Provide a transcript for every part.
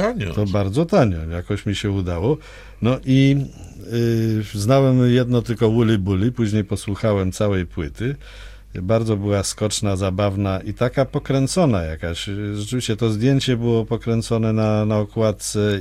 Tanio. To bardzo tanio, jakoś mi się udało. No i znałem jedno tylko Woolly Bully, później posłuchałem całej płyty. Bardzo była skoczna, zabawna i taka pokręcona jakaś. Rzeczywiście to zdjęcie było pokręcone na okładce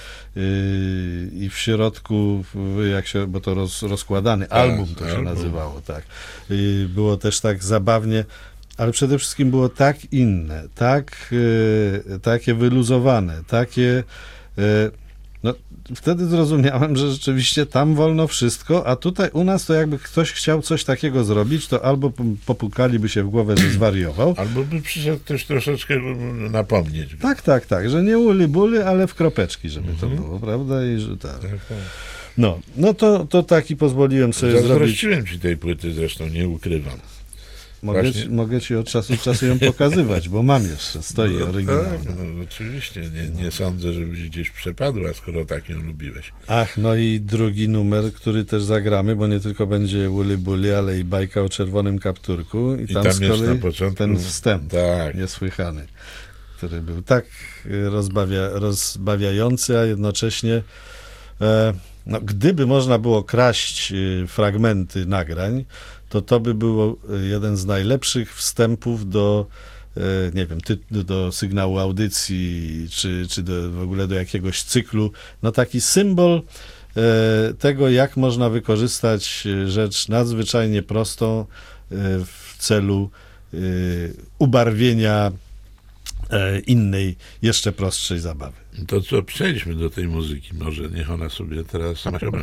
i w środku, bo to rozkładany album to się nazywało, tak. Było też tak zabawnie, ale przede wszystkim było tak inne, takie wyluzowane, takie... No, wtedy zrozumiałem, że rzeczywiście tam wolno wszystko, a tutaj u nas to jakby ktoś chciał coś takiego zrobić, to albo popukaliby się w głowę, że zwariował. Albo by przyszedł ktoś troszeczkę napomnieć. Tak, że nie uli buly, ale w kropeczki, żeby to było, prawda? I że tak. No to taki pozwoliłem sobie zrobić. Zazdrościłem ci tej płyty, zresztą nie ukrywam. Mogę ci od czasu do czasu ją pokazywać, bo mam jeszcze, stoi oryginalna. Tak, oczywiście, nie sądzę, żebyś gdzieś przepadła, skoro tak ją lubiłeś. Ach, no i drugi numer, który też zagramy, bo nie tylko będzie Woolly Bully, ale i bajka o czerwonym kapturku. I tam z kolei na początku ten wstęp tak. niesłychany, który był tak rozbawiający, a jednocześnie gdyby można było kraść fragmenty nagrań, to by był jeden z najlepszych wstępów do, nie wiem, do sygnału audycji, czy w ogóle do jakiegoś cyklu. No taki symbol tego, jak można wykorzystać rzecz nadzwyczajnie prostą w celu ubarwienia innej, jeszcze prostszej zabawy. To co, przejdźmy do tej muzyki może, niech ona sobie teraz sama się obroni.